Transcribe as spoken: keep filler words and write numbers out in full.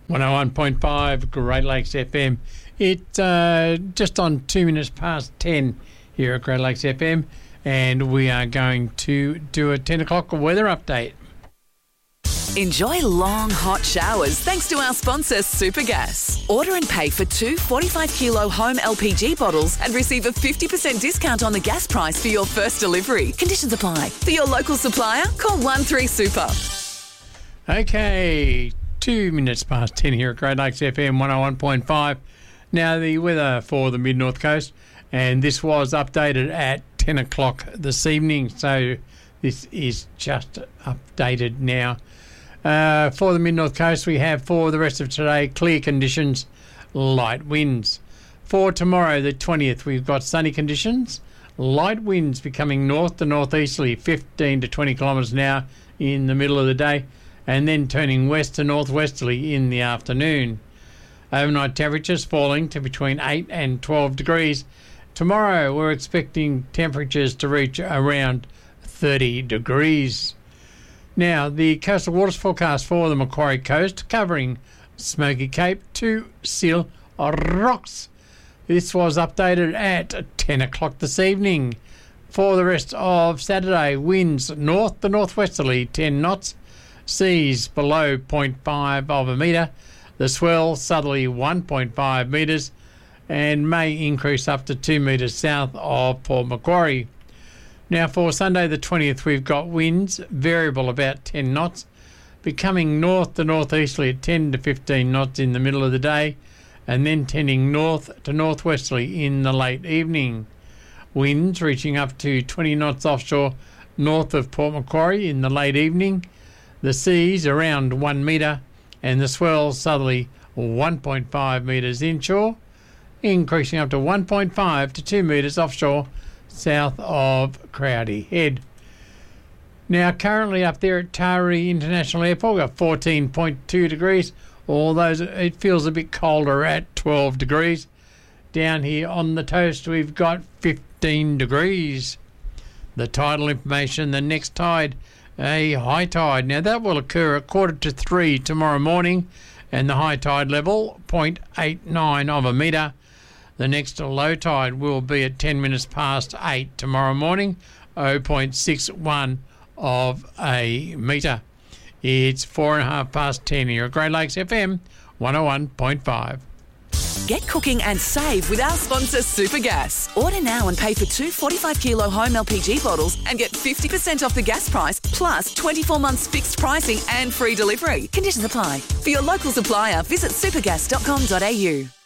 one oh one point five Great Lakes F M. It's uh, just on two minutes past ten here at Great Lakes F M, and we are going to do a ten o'clock weather update. Enjoy long, hot showers thanks to our sponsor, Supergas. Order and pay for two forty-five kilo home L P G bottles and receive a fifty percent discount on the gas price for your first delivery. Conditions apply. For your local supplier, call one three super. Okay, two minutes past ten here at Great Lakes F M one oh one point five. Now the weather for the Mid-North Coast, and this was updated at ten o'clock this evening, so this is just updated now. Uh, for the Mid-North Coast, we have for the rest of today clear conditions, light winds. For tomorrow, the twentieth, we've got sunny conditions, light winds becoming north to northeasterly, fifteen to twenty kilometres an hour in the middle of the day, and then turning west to northwesterly in the afternoon. Overnight temperatures falling to between eight and twelve degrees. Tomorrow, we're expecting temperatures to reach around thirty degrees. Now, the coastal waters forecast for the Macquarie Coast, covering Smoky Cape to Seal Rocks. This was updated at ten o'clock this evening. For the rest of Saturday, winds north to northwesterly, ten knots. Seas below zero point five of a metre. The swell southerly one point five metres and may increase up to two metres south of Port Macquarie. Now for Sunday the twentieth, we've got winds variable about ten knots, becoming north to northeasterly at ten to fifteen knots in the middle of the day, and then tending north to northwesterly in the late evening. Winds reaching up to twenty knots offshore north of Port Macquarie in the late evening. The seas around one metre and the swell southerly one point five metres inshore, increasing up to one point five to two metres offshore south of Crowdy Head. Now currently up there at Taree International Airport, we've got fourteen point two degrees, although it feels a bit colder at twelve degrees. Down here on the toast we've got fifteen degrees. The tidal information, the next tide, a high tide. Now that will occur at quarter to three tomorrow morning, and the high tide level zero point eight nine of a metre. The next low tide will be at ten minutes past eight tomorrow morning, zero point six one of a metre. It's four and a half past ten here at Great Lakes F M one oh one point five. Get cooking and save with our sponsor, Supergas. Order now and pay for two forty-five kilo home L P G bottles and get fifty percent off the gas price, plus twenty-four months fixed pricing and free delivery. Conditions apply. For your local supplier, visit supergas dot com dot a u.